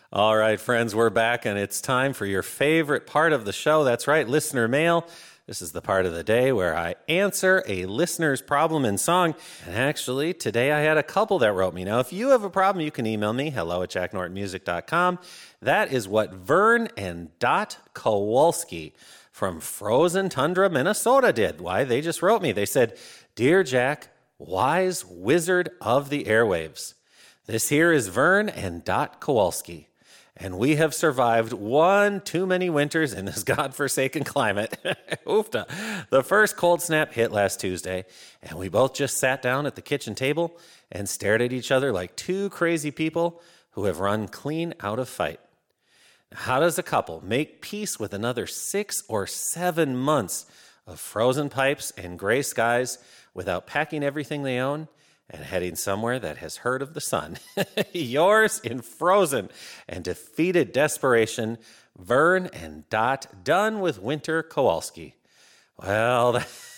All right, friends, we're back, and it's time for your favorite part of the show. That's right, listener mail. This is the part of the day where I answer a listener's problem in song. And actually, today I had a couple that wrote me. Now, if you have a problem, you can email me, hello@jacknortonmusic.com. That is what Vern and Dot Kowalski from Frozen Tundra, Minnesota did. Why? They just wrote me. They said, "Dear Jack, wise wizard of the airwaves, this here is Vern and Dot Kowalski. And we have survived one too many winters in this godforsaken climate." Oofta. The first cold snap hit last Tuesday, and we both just sat down at the kitchen table and stared at each other like two crazy people who have run clean out of fight. How does a couple make peace with another 6 or 7 months of frozen pipes and gray skies without packing everything they own and heading somewhere that has heard of the sun? Yours in frozen and defeated desperation, Vern and Dot, done with winter Kowalski. Well,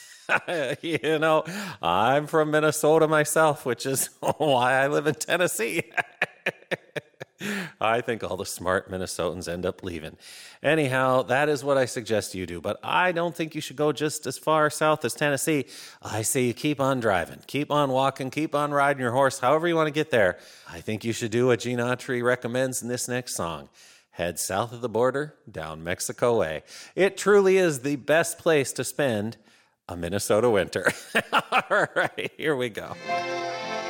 I'm from Minnesota myself, which is why I live in Tennessee. I think all the smart Minnesotans end up leaving. Anyhow, that is what I suggest you do, but I don't think you should go just as far south as Tennessee. I say you keep on driving, keep on walking, keep on riding your horse, however you want to get there. I think you should do what Gene Autry recommends in this next song. Head south of the border, down Mexico way. It truly is the best place to spend a Minnesota winter. All right, here we go.